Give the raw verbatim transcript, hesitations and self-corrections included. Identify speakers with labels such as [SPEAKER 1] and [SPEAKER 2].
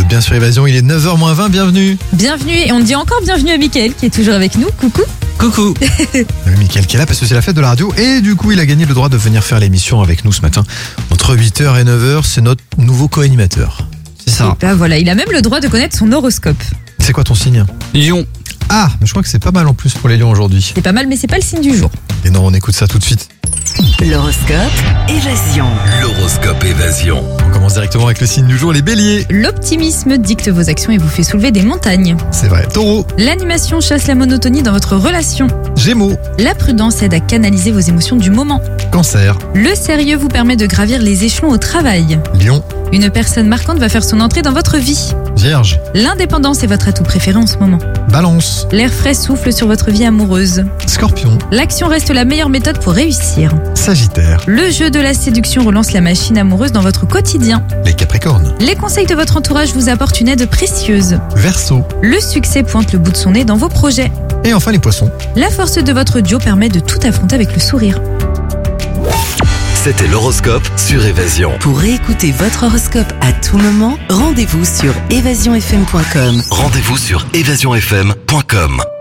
[SPEAKER 1] êtes bien sur Évasion, il est neuf heures moins vingt, bienvenue.
[SPEAKER 2] Bienvenue, et on dit encore bienvenue à Mickaël qui est toujours avec nous. Coucou.
[SPEAKER 1] Coucou. Mickaël qui est là parce que c'est la fête de la radio et du coup il a gagné le droit de venir faire l'émission avec nous ce matin. Entre huit heures et neuf heures, c'est notre nouveau co-animateur. C'est ça.
[SPEAKER 2] Et ben voilà, il a même le droit de connaître son horoscope.
[SPEAKER 1] C'est quoi ton signe?
[SPEAKER 3] Lion.
[SPEAKER 1] Ah, mais je crois que c'est pas mal en plus pour les lions aujourd'hui.
[SPEAKER 2] C'est pas mal, mais c'est pas le signe du jour.
[SPEAKER 1] Et non, on écoute ça tout de suite.
[SPEAKER 4] L'horoscope Évasion.
[SPEAKER 5] L'horoscope Évasion.
[SPEAKER 1] On commence directement avec le signe du jour, les béliers.
[SPEAKER 2] L'optimisme dicte vos actions et vous fait soulever des montagnes.
[SPEAKER 1] C'est vrai. Taureau.
[SPEAKER 2] L'animation chasse la monotonie dans votre relation.
[SPEAKER 1] Gémeaux.
[SPEAKER 2] La prudence aide à canaliser vos émotions du moment.
[SPEAKER 1] Cancer.
[SPEAKER 2] Le sérieux vous permet de gravir les échelons au travail.
[SPEAKER 1] Lion.
[SPEAKER 2] Une personne marquante va faire son entrée dans votre vie.
[SPEAKER 1] Vierge.
[SPEAKER 2] L'indépendance est votre atout préféré en ce moment.
[SPEAKER 1] Balance.
[SPEAKER 2] L'air frais souffle sur votre vie amoureuse.
[SPEAKER 1] Scorpion.
[SPEAKER 2] L'action reste la meilleure méthode pour réussir.
[SPEAKER 1] Sagittaire.
[SPEAKER 2] Le jeu de la séduction relance la machine amoureuse dans votre quotidien.
[SPEAKER 1] Les Capricornes.
[SPEAKER 2] Les conseils de votre entourage vous apportent une aide précieuse.
[SPEAKER 1] Verseau.
[SPEAKER 2] Le succès pointe le bout de son nez dans vos projets.
[SPEAKER 1] Et enfin les poissons.
[SPEAKER 2] La force de votre duo permet de tout affronter avec le sourire.
[SPEAKER 5] C'était l'horoscope sur Évasion.
[SPEAKER 4] Pour réécouter votre horoscope à tout moment, rendez-vous sur évasion f m point com.
[SPEAKER 5] Rendez-vous sur évasion f m point com.